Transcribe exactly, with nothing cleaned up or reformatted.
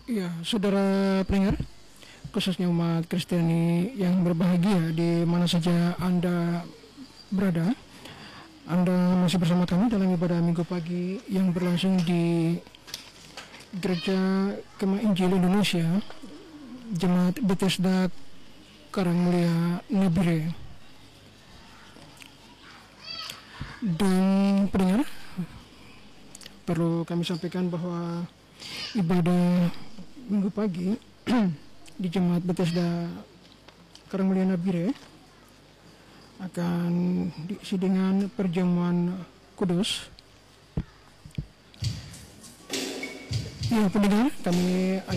Ya, saudara pendengar, khususnya umat Kristiani yang berbahagia di mana saja Anda berada, Anda masih bersama kami dalam ibadah Minggu pagi yang berlangsung di Gereja Kemah Injil Indonesia, Jemaat Bethesda Karangmulia Nabire. Dan pendengar, perlu kami sampaikan bahwa ibadah Minggu pagi di Jemaat Bethesda Karangmulia Nabire akan diisi dengan perjamuan kudus. Ya pendengar, kami